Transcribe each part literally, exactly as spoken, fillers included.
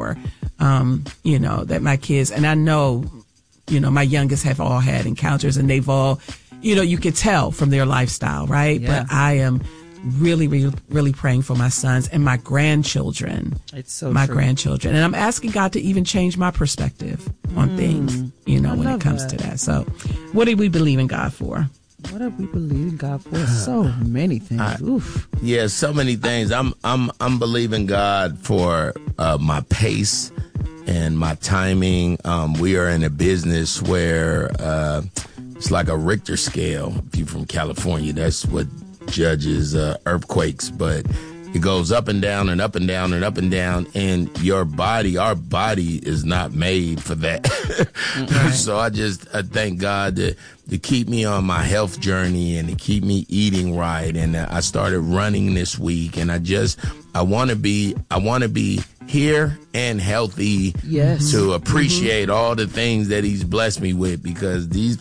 for, um, you know, that my kids, and I know, you know, my youngest have all had encounters, and they've all, you know, you could tell from their lifestyle, right? Yeah. But I am really, really, really praying for my sons and my grandchildren. It's so my true. grandchildren. And I'm asking God to even change my perspective on Mm. things, you know, I when it love comes that. to that. So what do we believe in God for? What do we believe in God for? So many things. I- Oof. Yeah, so many things. I'm I'm I'm believing God for uh, my pace and my timing. Um, we are in a business where uh, it's like a Richter scale. If you're from California, that's what judges uh, earthquakes, but it goes up and down and up and down and up and down, and your body, our body is not made for that. Right. So I just I thank God to, to keep me on my health journey and to keep me eating right. And I started running this week, and I just, I want to be, I want to be here and healthy. Yes. To appreciate all the things that he's blessed me with, because these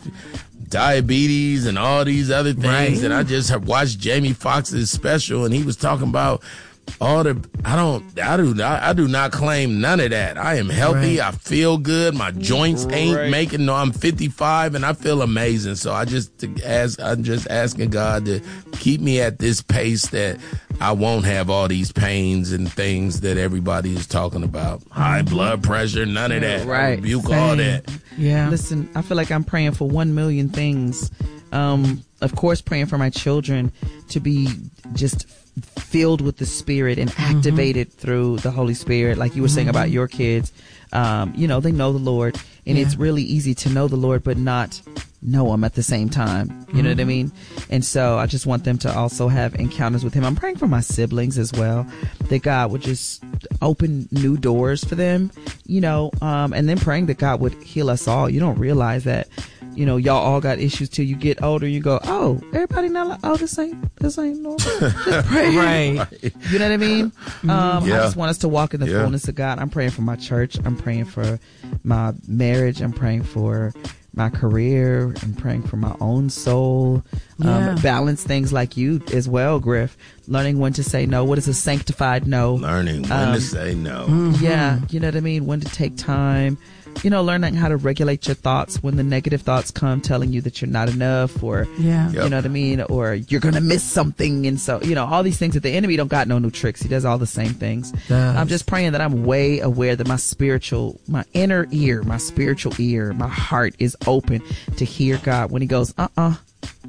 diabetes and all these other things. Right. And I just have watched Jamie Foxx's special, and he was talking about all the, I don't, I do not, I do not claim none of that. I am healthy. Right. I feel good. My joints ain't Right. making, no, I'm fifty-five and I feel amazing. So I just ask, I'm just asking God to keep me at this pace that I won't have all these pains and things that everybody is talking about. High blood pressure, none of that. I Right. rebuke all that. Yeah. Listen, I feel like I'm praying for one million things. Um, of course, praying for my children to be just filled with the Spirit and activated mm-hmm. through the Holy Spirit. Like you were saying mm-hmm. about your kids, um, you know, they know the Lord, and yeah. it's really easy to know the Lord, but not know him at the same time. You mm-hmm. know what I mean? And so I just want them to also have encounters with him. I'm praying for my siblings as well, that God would just open new doors for them, you know, um, and then praying that God would heal us all. You don't realize that, you know, y'all all got issues till you get older. You go, oh, everybody not like, oh, this ain't, this ain't normal. Just pray. Right. You know what I mean? Um, yeah. I just want us to walk in the yeah. fullness of God. I'm praying for my church. I'm praying for my marriage. I'm praying for my career. I'm praying for my own soul. Yeah. Um, balance things like you as well, Griff. Learning when to say no. What is a sanctified no? Learning when Um, to say no. Mm-hmm. Yeah. You know what I mean? When to take time. You know, learning how to regulate your thoughts when the negative thoughts come telling you that you're not enough, or, Yeah. Yep. you know what I mean? Or you're going to miss something. And so, you know, all these things that the enemy don't got no new tricks. He does all the same things. Does. I'm just praying that I'm way aware that my spiritual, my inner ear, my spiritual ear, my heart is open to hear God when he goes, uh-uh.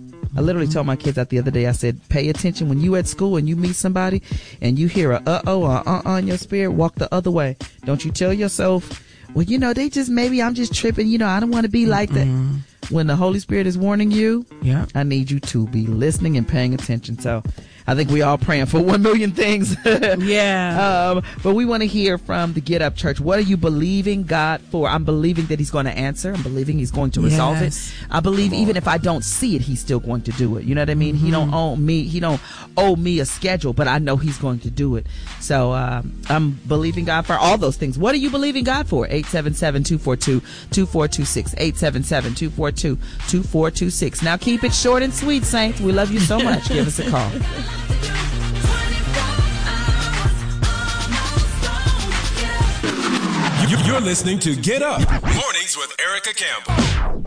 I literally told my kids that the other day. I said, pay attention when you at school and you meet somebody and you hear a uh-oh or uh-uh in your spirit, walk the other way. Don't you tell yourself, well, you know, they just, maybe I'm just tripping. You know, I don't want to be like that. When the Holy Spirit is warning you, Yeah. I need you to be listening and paying attention. So I think we all praying for one million things. Yeah. Um, but we want to hear from the Get Up Church. What are you believing God for? I'm believing that he's going to answer. I'm believing he's going to resolve Yes. it. I believe even if I don't see it, he's still going to do it. You know what I mean? He don't owe me, he don't owe me a schedule, but I know he's going to do it. So, um, I'm believing God for all those things. What are you believing God for? eight seven seven, two four two, two four two six. eight seven seven, two four two, two four two six. Now keep it short and sweet, Saints. We love you so much. Give us a call. You're listening to Get Up Mornings with Erica Campbell.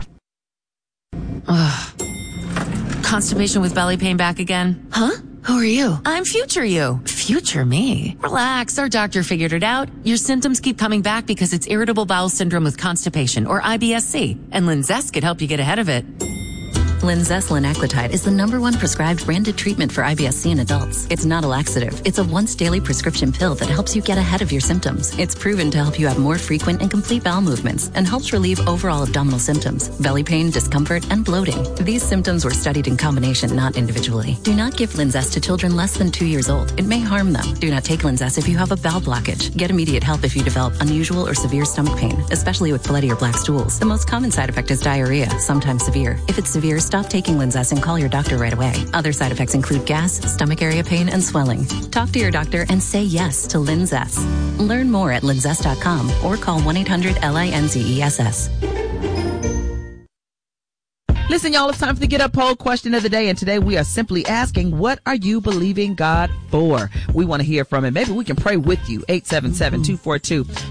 Constipation with belly pain back again? Huh? Who are you? I'm future you. Future me? Relax, our doctor figured it out. Your symptoms keep coming back because it's irritable bowel syndrome with constipation, or I B S C, and Linzess could help you get ahead of it. Linzess linaclotide is the number one prescribed branded treatment for I B S C in adults. It's not a laxative. It's a once daily prescription pill that helps you get ahead of your symptoms. It's proven to help you have more frequent and complete bowel movements and helps relieve overall abdominal symptoms, belly pain, discomfort, and bloating. These symptoms were studied in combination, not individually. Do not give Linzess to children less than two years old. It may harm them. Do not take Linzess if you have a bowel blockage. Get immediate help if you develop unusual or severe stomach pain, especially with bloody or black stools. The most common side effect is diarrhea, sometimes severe. If it's severe, stop taking Linzess and call your doctor right away. Other side effects include gas, stomach area pain, and swelling. Talk to your doctor and say yes to Linzess. Learn more at linzess dot com or call one eight hundred L I N Z E S S. Listen, y'all, it's time for the Get Up poll question of the day. And today we are simply asking, what are you believing God for? We want to hear from it. Maybe we can pray with you. eight seven seven, two four two,